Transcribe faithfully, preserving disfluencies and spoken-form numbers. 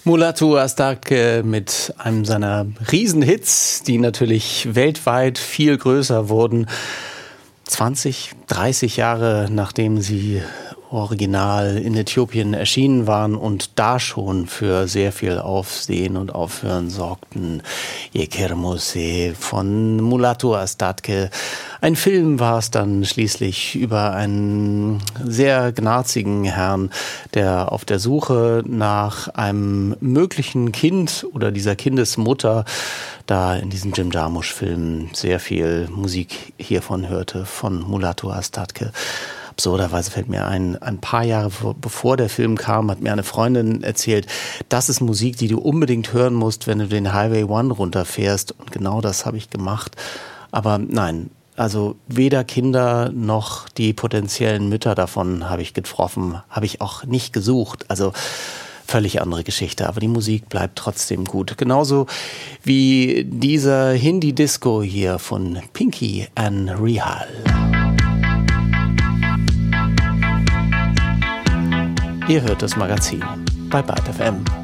Mulatu Astatke mit einem seiner Riesenhits, die natürlich weltweit viel größer wurden. zwanzig, dreißig Jahre nachdem sie original in Äthiopien erschienen waren und da schon für sehr viel Aufsehen und Aufhören sorgten. Yekermose von Mulatu Astatke. Ein Film war es dann schließlich über einen sehr gnarzigen Herrn, der auf der Suche nach einem möglichen Kind oder dieser Kindesmutter da in diesem Jim Jarmusch-Film sehr viel Musik hiervon hörte, von Mulatu Astatke. Absurderweise fällt mir ein, ein paar Jahre bevor der Film kam, hat mir eine Freundin erzählt, das ist Musik, die du unbedingt hören musst, wenn du den Highway One runterfährst. Und genau das habe ich gemacht. Aber nein, also weder Kinder noch die potenziellen Mütter davon habe ich getroffen, habe ich auch nicht gesucht. Also völlig andere Geschichte, aber die Musik bleibt trotzdem gut. Genauso wie dieser Hindi-Disco hier von Pinky and Rihal. Ihr hört das Magazin bei Byte F M.